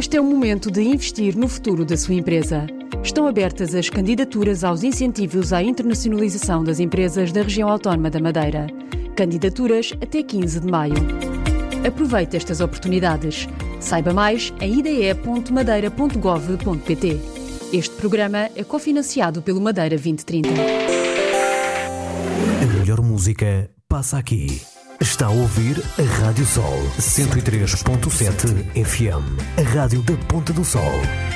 Este é o momento de investir no futuro da sua empresa. Estão abertas as candidaturas aos incentivos à internacionalização das empresas da região autónoma da Madeira. Candidaturas até 15 de maio. Aproveite estas oportunidades. Saiba mais em ide.madeira.gov.pt. Este programa é cofinanciado pelo Madeira 2030. A melhor música passa aqui. Está a ouvir a Rádio Sol 103.7 FM, a rádio da Ponta do Sol.